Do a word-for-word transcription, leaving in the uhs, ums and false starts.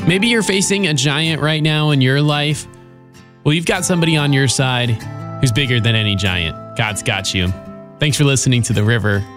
Maybe you're facing a giant right now in your life. Well, you've got somebody on your side who's bigger than any giant. God's got you. Thanks for listening to The River.